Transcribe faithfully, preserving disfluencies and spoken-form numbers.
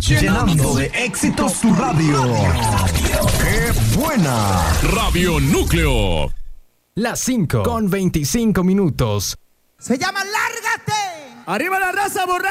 Llenando de éxitos tu radio. ¡Qué buena! Radio Núcleo. Las cinco con veinticinco minutos. Se llama Lárgate. Arriba la raza borracha.